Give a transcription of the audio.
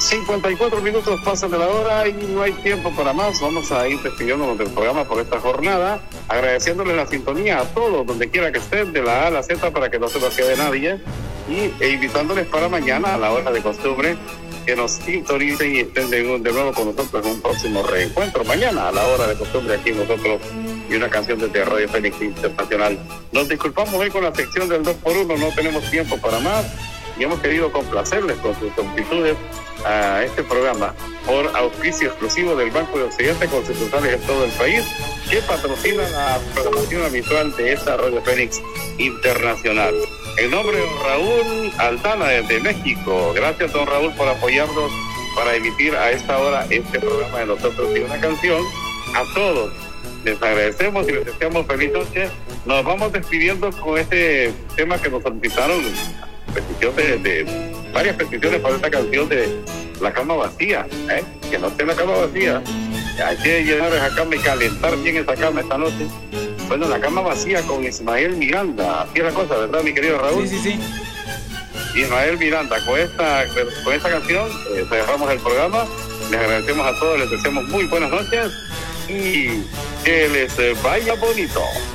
54 minutos pasan de la hora y no hay tiempo para más. Vamos a ir despidiéndonos del programa por esta jornada, agradeciéndoles la sintonía a todos, donde quiera que estén, de la A a la Z, para que no se nos quede nadie, e invitándoles para mañana, a la hora de costumbre, que nos sintonicen y estén de nuevo con nosotros en un próximo reencuentro. Mañana, a la hora de costumbre, aquí nosotros, y una canción desde Radio Fénix Internacional. Nos disculpamos hoy con la sección del 2x1, no tenemos tiempo para más, y hemos querido complacerles con sus solicitudes a este programa por auspicio exclusivo del Banco de Occidente, con sucursales en todo el país, que patrocina la programación habitual de esta Radio Fénix Internacional. En nombre de Raúl Aldana desde México, gracias don Raúl por apoyarnos para emitir a esta hora este programa de nosotros y una canción. A todos les agradecemos y les deseamos feliz noche. Nos vamos despidiendo con este tema que nos solicitaron, petición de varias peticiones para esta canción de La Cama Vacía, que no esté la cama vacía. Hay que llenar esa cama y calentar bien esa cama esta noche. Bueno, La Cama Vacía con Ismael Miranda, así es la cosa, ¿verdad, mi querido Raúl? Sí. Ismael Miranda, con esta canción cerramos el programa. Les agradecemos a todos, les deseamos muy buenas noches y que les vaya bonito.